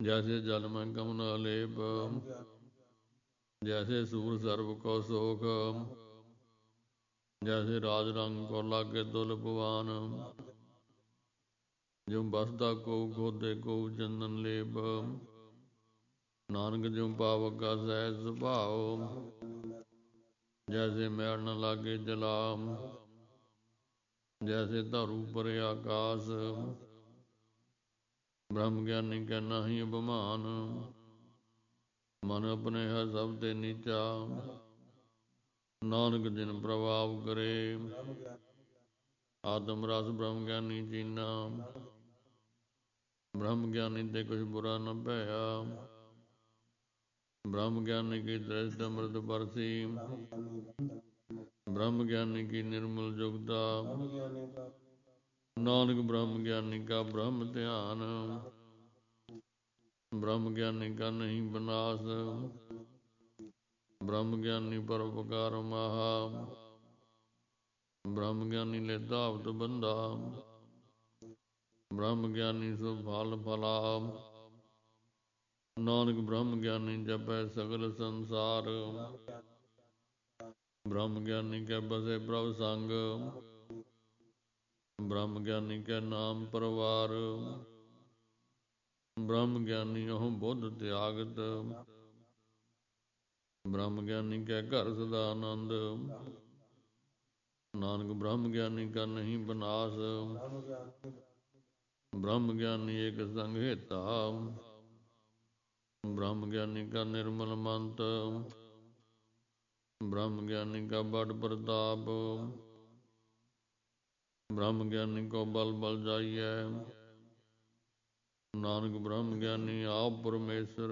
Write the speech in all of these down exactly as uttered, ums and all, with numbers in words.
ਜੈਸੇ ਜਲ ਮੈਂ ਕਮਲ ਲੇਪ, ਜੈਸੇ ਸੂਰ ਸਰਬ ਕੋ ਸੋਖ, ਜੈਸੇ ਰਾਜ ਰੰਗ ਕੋ ਲਾਗੇ ਦੁਲ ਭਵਾਨ, ਜਿਉ ਬਸਦਾ ਕੋ ਖੋਦੇ ਕੋ ਚੰਦਨ ਲੇਪ, ਨਾਨਕ ਜਿਉ ਪਾਵਕਾ ਸਹਿਜ ਸੁਭਾਉ, ਜੈਸੇ ਮੈਲ ਨ ਲਾਗੇ ਜਲਾਮ, ਜੈਸੇ ਧਰੂ ਪਰੇ ਆਕਾਸ, ਬ੍ਰਹਮ ਗਿਆਨੀ ਕੈ ਨਾਹੀ ਅਭਿਮਾਨ, ਮਨ ਆਪਣੇ ਹੈ ਸਭ ਤੇ ਨੀਚਾ, ਨਾਨਕ ਜਿਨ ਪ੍ਰਭਾਵ ਕਰੇ, ਆਤਮ ਰਸ ਬ੍ਰਹਮ ਗਿਆਨੀ ਚੀਨਾ, ਬ੍ਰਹਮ ਗਿਆਨੀ ਤੇ ਕੁਛ ਬੁਰਾ ਨ ਭਇਆ, ਬ੍ਰਹਮ ਗਿਆਨੀ ਕੀ ਦ੍ਰਿਸ਼ਟ ਅੰਮ੍ਰਿਤ ਬਰਸੀ, ਬ੍ਰਹਮ ਗਿਆਨੀ ਕੀ ਨਿਰਮਲ ਜੁਗਤਾ, ਨਾਨਕ ਬ੍ਰਹਮ ਗਿਆਨੀ ਕਾ ਬ੍ਰਹਮ ਧਿਆਨ, ਬ੍ਰਹਮ ਗਿਆਨੀ ਕਾ ਨਹੀਂ ਬਨਾਸ, ਬ੍ਰਹਮ ਗਿਆਨੀ ਪਰਉਪਕਾਰ ਮਹਾ, ਬ੍ਰਹਮ ਗਿਆਨੀ ਲੇਧਾਵਤ ਬੰਧਾ, ਬ੍ਰਹਮ ਗਿਆਨੀ ਸੋ ਫਲ ਫਲਾ, ਨਾਨਕ ਬ੍ਰਹਮ ਗਿਆਨੀ ਜਪੈ ਸਗਲ ਸੰਸਾਰ, ਬ੍ਰਹਮ ਗਿਆਨੀ ਕੈ ਬਸੇ ਪ੍ਰਭ ਸੰਗ, ਬ੍ਰਹਮ ਗਿਆਨੀ ਕੈ ਨਾਮ ਪਰਵਾਰ, ਬ੍ਰਹਮ ਗਿਆਨੀ ਅਹੰ ਬੁੱਧ ਤਿਆਗਤ, ਬ੍ਰਹਮ ਗਿਆਨੀ ਕੈ ਘਰ ਸਦਾ ਆਨੰਦ, ਨਾਨਕ ਬ੍ਰਹਮ ਗਿਆਨੀ ਕਾ ਨਹੀਂ ਬਨਾਸ, ਬ੍ਰਹਮ ਗਿਆਨੀ ਏਕ ਸੰਗ ਹੇਤਾ, ਬ੍ਰਹਮ ਗਿਆਨੀ ਕਾ ਨਿਰਮਲ ਮੰਤ, ਬ੍ਰਹਮ ਗਿਆਨੀ ਕਾ ਬੜ ਪ੍ਰਤਾਪ, ਬ੍ਰਹਮ ਗਿਆਨੀ ਕੋ ਬਲ ਬਲ ਜਾਈਐ, ਨਾਨਕ ਬ੍ਰਹਮ ਗਿਆਨੀ ਆਪ ਪਰਮੇਸ਼ਰ,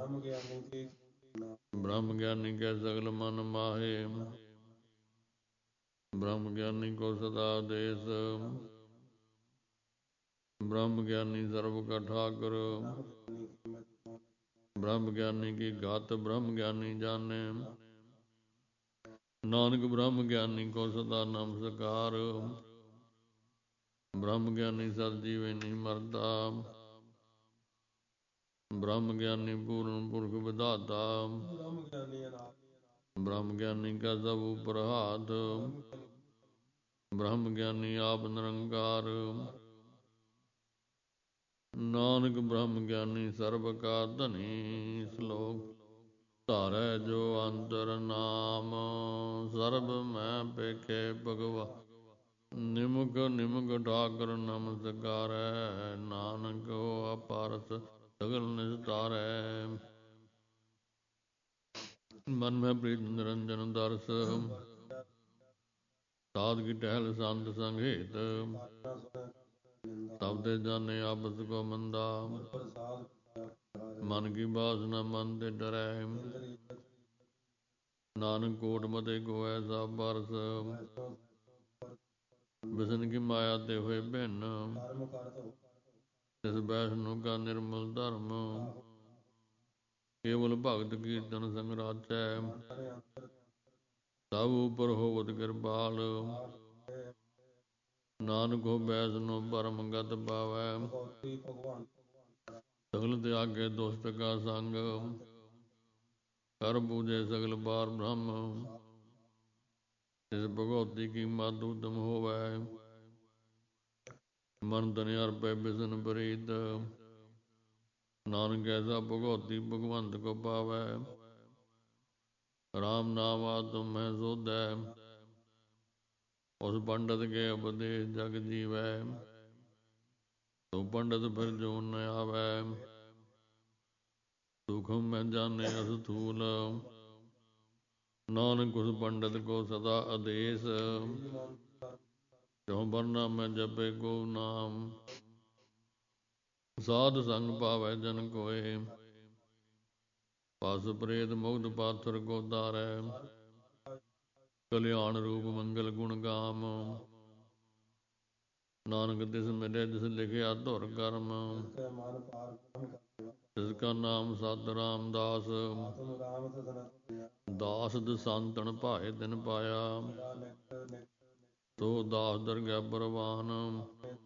ਬ੍ਰਹਮ ਗਿਆਨੀ ਕੈ ਸਗਲ ਮਨ ਮਾਹੇ, ਬ੍ਰਹਮ ਗਿਆਨੀ ਕੋ ਸਦਾ ਆਦੇਸ, ਬ੍ਰਹਮ ਗਿਆਨੀ ਸਰਬ ਕਾ ਠਾਕੁਰ, ਬ੍ਰਹਮ ਗਿਆਨੀ ਕੀ ਗਤ ਬ੍ਰਹਮ ਗਿਆਨੀ ਜਾਣੈ, ਨਾਨਕ ਬ੍ਰਹਮ ਗਿਆਨੀ ਕੋ ਸਦਾ ਨਮਸਕਾਰ, ਬ੍ਰਹਮ ਗਿਆਨੀ ਸਦ ਜੀਵੈ ਨਹੀਂ ਮਰਦਾ, ਬ੍ਰਹਮ ਗਿਆਨੀ ਪੂਰਨ ਪੁਰਖ ਵਿਧਾਤਾ, ਬ੍ਰਹਮ ਗਿਆਨੀ ਕਾ ਸਭ ਉਪਰ ਹਾਥ, ਬ੍ਰਹਮ ਗਿਆਨੀ ਆਪ ਨਿਰੰਕਾਰ, ਨਾਨਕ ਬ੍ਰਹਮ ਗਿਆਨੀ ਸਰਬ ਕਾ ਧਨੀ, ਸਲੋਕ ਧਾਰੈ ਜੋ ਅੰਤਰ ਨਾਮ, ਸਰਬ ਮੈਂ ਪੇਖੇ ਭਗਵਾਨ, ਨਿਮਕ ਨਿਮਕ ਠਾਕੁਰ ਨਮਸਕਾਰੈ, ਨਾਨਕ ਹੋਆ ਪਾਰਸ ਸਗਲ ਨਿਸਤਾਰੈ, ਮਨ ਮੈਂ ਪ੍ਰੀਤ ਨਿਰੰਜਨ ਦਰਸ, ਸਾਧ ਕੀ ਟਹਿਲ ਸੰਤ ਸੰਗ ਹੇਤ, ਤਬ ਤੇ ਜਾਣੇ ਆਪਸ ਕੋ ਮੰਦਾ, ਮਨ ਕੀ ਬਾਸਨਾ ਮਨ ਤੇ ਡਰੈ, ਨਾਨਕ ਕੋਟ ਮਤੇ ਕੋ ਐਸਾ ਬਰਸ, ਬਿਸਨ ਕੀ ਮਾਇਆ ਤੇ ਹੋਏ ਭਿੰਨ, ਤਿਸ ਵੈਸ਼ਨੋ ਕਾ ਨਿਰਮਲ ਧਰਮ, ਕੇਵਲ ਭਗਤ ਕੀਰਤਨ ਸੰਗ ਰਾਚੈ, ਸਭ ਉਪਰ ਹੋਵਤ ਕਿਰਪਾਲ, ਨਾਨਕ ਹੋ ਵੈਸ਼ਨੋ ਪਰਮ ਗਤ ਪਾਵੈ, ਸਗਲ ਤਿਆਗੇ ਦੁਸਤ ਕਾ ਸੰਗ, ਕਰ ਪੂਜੈ ਸਗਲ ਪਾਰ ਬ੍ਰਹਮ, ਤਿਸ ਭਗਉਤੀ ਕੀ ਮਤ ਉਤਮ ਹੋਵੈ, ਮਨ ਤਨ ਅਰਪੈ ਬਿਸਨ ਪ੍ਰੀਤ, ਨਾਨਕ ਐਸਾ ਭਗਉਤੀ ਭਗਵੰਤ ਕੋ ਪਾਵੈ, ਰਾਮ ਨਾਮ ਆਤਮ ਮਹਿ ਸੋਧੈ, ਉਸ ਪੰਡਤ ਕੇ ਉਪਦੇਸ਼ ਜਗ ਜੀਵੈ, ਸੋ ਪੰਡਤ ਫਿਰ ਜੋਨ ਨ ਆਵੈ, ਸੂਖਮ ਮੈਂ ਜਾਣੈ ਅਸਥੂਲ, ਨਾਨਕ ਉਸ ਪੰਡਤ ਕੋ ਸਦਾ ਆਦੇਸ, ਜੋ ਵਰਨਾ ਮੈਂ ਜਪੇ ਕੋ ਨਾਮ, ਸਾਧ ਸੰਗ ਪਾਵੈ ਜਨ ਕੋਇ, ਪਸ ਪ੍ਰੇਤ ਮੁਗਧ ਪਾਥਰ ਕੋ ਤਾਰੈ, ਕਲਿਆਣ ਰੂਪ ਮੰਗਲ ਗੁਣ ਗਾਮ, ਨਾਨਕ ਤਿਸ ਮਿਟੇ ਜਿਸ ਲਿਖਿਆ ਧੁਰ ਕਰਮ, ਤਿਸ ਕਾ ਨਾਮ ਸਤ ਰਾਮਦਾਸ, ਦਾਸ ਦਸਾਂਤਨ ਭਾਏ ਤਿਨ ਪਾਇਆ, ਸੋ ਦਾਸ ਦਰਗਹਿ ਪ੍ਰਵਾਨ,